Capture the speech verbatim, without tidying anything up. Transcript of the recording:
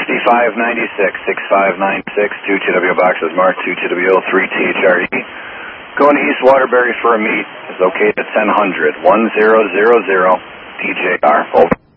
sixty-five ninety-six, sixty-five ninety-six, two T W boxes marked two T W three T H R E. Going to East Waterbury for a meet. Is located at ten hundred, ten hundred D J R. Over.